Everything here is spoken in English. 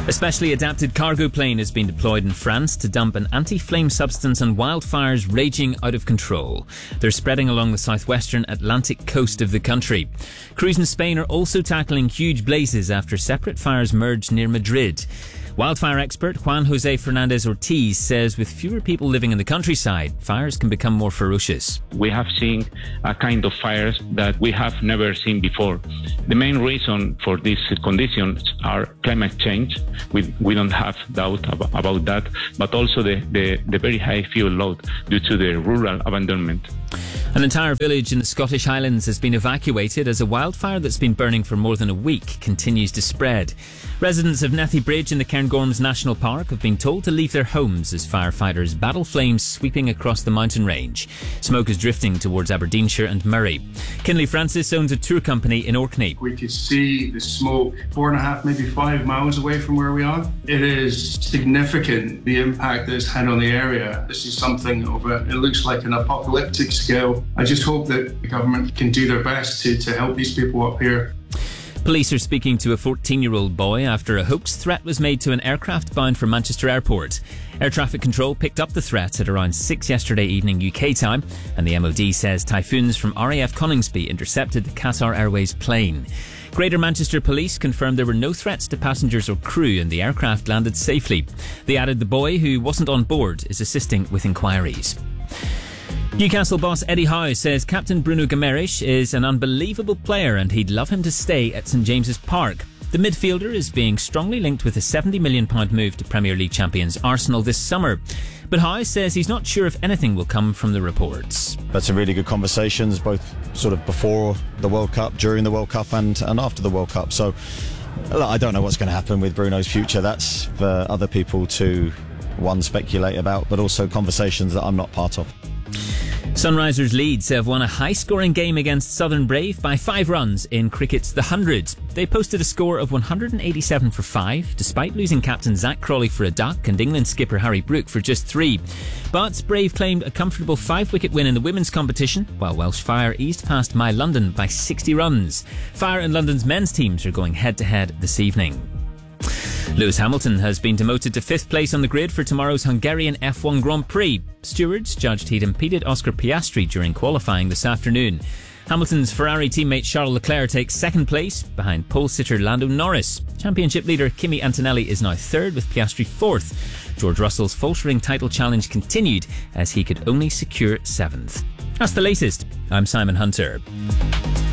A specially adapted cargo plane has been deployed in France to dump an anti-flame substance on wildfires raging out of control. They're spreading along the southwestern Atlantic coast of the country. Crews in Spain are also tackling huge blazes after separate fires merged near Madrid. Wildfire expert Juan Jose Fernandez Ortiz says with fewer people living in the countryside, fires can become more ferocious. We have seen a kind of fires that we have never seen before. The main reason for these conditions are climate change. We don't have doubt about that, but also the very high fuel load due to the rural abandonment. An entire village in the Scottish Highlands has been evacuated as a wildfire that's been burning for more than a week continues to spread. Residents of Nethy Bridge in the Cairngorms National Park have been told to leave their homes as firefighters battle flames sweeping across the mountain range. Smoke is drifting towards Aberdeenshire and Murray. Kinley Francis owns a tour company in Orkney. We could see the smoke 4.5, maybe 5 miles away from where we are. It is significant, the impact that it's had on the area. This is something it looks like an apocalyptic scale. I just hope that the government can do their best to help these people up here. Police are speaking to a 14-year-old boy after a hoax threat was made to an aircraft bound for Manchester Airport. Air traffic control picked up the threat at around 6 yesterday evening UK time, and the MOD says typhoons from RAF Coningsby intercepted the Qatar Airways plane. Greater Manchester Police confirmed there were no threats to passengers or crew and the aircraft landed safely. They added the boy, who wasn't on board, is assisting with inquiries. Newcastle boss Eddie Howe says Captain Bruno Guimaraes is an unbelievable player and he'd love him to stay at St James's Park. The midfielder is being strongly linked with a £70 million move to Premier League champions Arsenal this summer. But Howe says he's not sure if anything will come from the reports. Had some really good conversations, both sort of before the World Cup, during the World Cup and after the World Cup. So I don't know what's going to happen with Bruno's future. That's for other people to, one, speculate about, but also conversations that I'm not part of. Sunrisers Leeds have won a high-scoring game against Southern Brave by 5 runs in cricket's The Hundred. They posted a score of 187 for 5, despite losing captain Zach Crawley for a duck and England skipper Harry Brook for just 3. But Brave claimed a comfortable 5-wicket win in the women's competition, while Welsh Fire eased past My London by 60 runs. Fire and London's men's teams are going head-to-head this evening. Lewis Hamilton has been demoted to 5th place on the grid for tomorrow's Hungarian F1 Grand Prix. Stewards judged he'd impeded Oscar Piastri during qualifying this afternoon. Hamilton's Ferrari teammate Charles Leclerc takes 2nd place, behind pole sitter Lando Norris. Championship leader Kimi Antonelli is now 3rd, with Piastri 4th. George Russell's Fulshering title challenge continued as he could only secure 7th. That's the latest. I'm Simon Hunter.